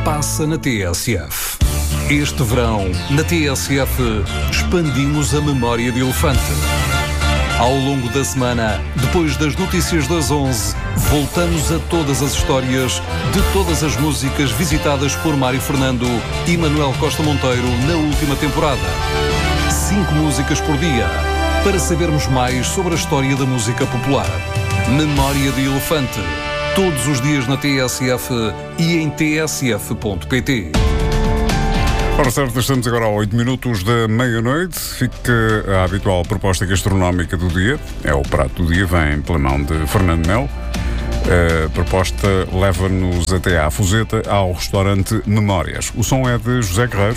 passa na TSF. Este verão, na TSF, expandimos a memória de elefante. Ao longo da semana, depois das notícias das 11, voltamos a todas as histórias de todas as músicas visitadas por Mário Fernando e Manuel Costa Monteiro na última temporada. 5 músicas por dia, para sabermos mais sobre a história da música popular. Memória de Elefante, todos os dias na TSF e em tsf.pt. Ora certo, estamos agora a 8 minutos da meia-noite. Fica a habitual proposta gastronómica do dia. É o prato do dia, vem pela mão de Fernando Melo. A proposta leva-nos até à Fuseta, ao restaurante Memórias. O som é de José Guerreiro.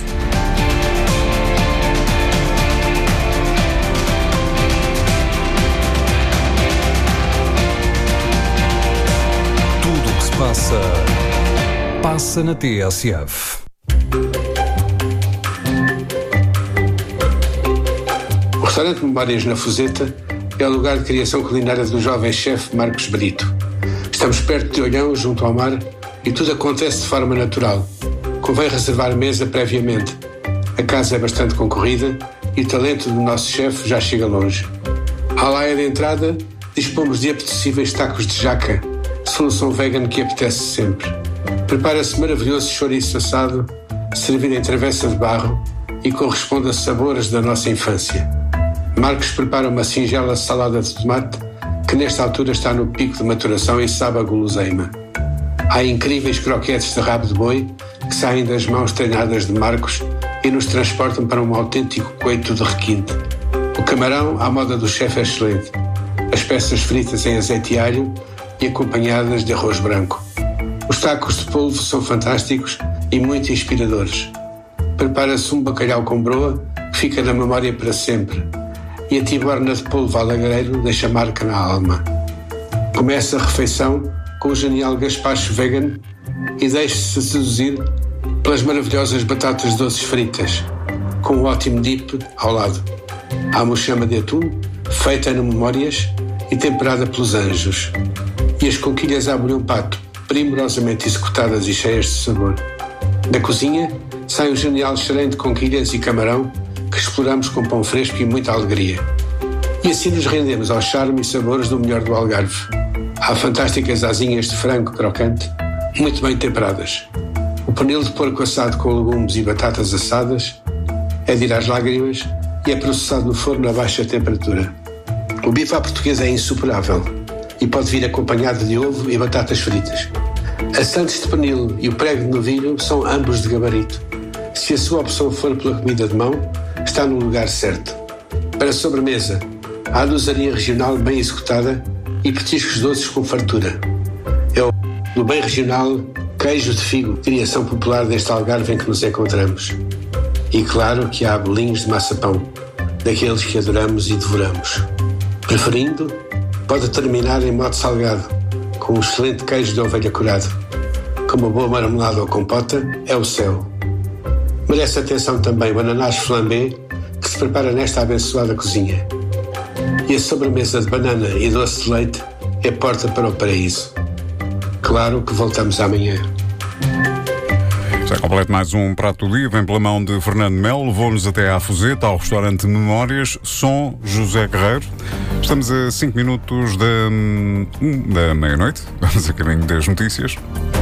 Tudo o que se passa, passa na TSF. O restaurante Memórias na Fuseta é o lugar de criação culinária do jovem chefe Marcos Brito. Estamos perto de Olhão, junto ao mar, e tudo acontece de forma natural. Convém reservar mesa previamente. A casa é bastante concorrida e o talento do nosso chefe já chega longe. À laia de entrada, dispomos de apetecíveis tacos de jaca, solução vegan que apetece sempre. Prepara-se maravilhoso chouriço assado, servido em travessa de barro e corresponde a sabores da nossa infância. Marcos prepara uma singela salada de tomate que nesta altura está no pico de maturação e sabe a guloseima. Há incríveis croquetes de rabo de boi que saem das mãos treinadas de Marcos e nos transportam para um autêntico coito de requinte. O camarão, à moda do chefe, é excelente. As peças fritas em azeite e alho e acompanhadas de arroz branco. Os tacos de polvo são fantásticos e muito inspiradores. Prepara-se um bacalhau com broa que fica na memória para sempre. E a tiborna de polvo alagreiro deixa marca na alma. Começa a refeição com o genial gaspacho vegan e deixe-se seduzir pelas maravilhosas batatas doces fritas, com um ótimo dip ao lado. Há uma chama de atum, feita no Memórias e temperada pelos anjos. E as conquilhas à molho pato, primorosamente executadas e cheias de sabor. Da cozinha sai um genial xerém de conquilhas e camarão que exploramos com pão fresco e muita alegria. E assim nos rendemos aos charmes e sabores do melhor do Algarve. Há fantásticas asinhas de frango crocante, muito bem temperadas. O pernil de porco assado com legumes e batatas assadas é de ir às lágrimas e é processado no forno a baixa temperatura. O bife à portuguesa é insuperável e pode vir acompanhado de ovo e batatas fritas. A sandes de pernil e o prego de novilho são ambos de gabarito. Se a sua opção for pela comida de mão, está no lugar certo. Para a sobremesa, há a dosaria regional bem executada e petiscos doces com fartura. É o do bem regional queijo de figo, criação popular deste Algarve em que nos encontramos. E claro que há bolinhos de maçapão, daqueles que adoramos e devoramos. Preferindo, pode terminar em modo salgado, com um excelente queijo de ovelha curado. Com uma boa marmelada ou compota, é o céu. Merece atenção também o ananás flambé, que se prepara nesta abençoada cozinha. E a sobremesa de banana e doce de leite é porta para o paraíso. Claro que voltamos amanhã. Já completo mais um prato do dia, vem pela mão de Fernando Melo, levou-nos até à Fuseta, ao restaurante Memórias, som José Guerreiro. Estamos a 5 minutos da meia-noite, vamos a caminho das notícias.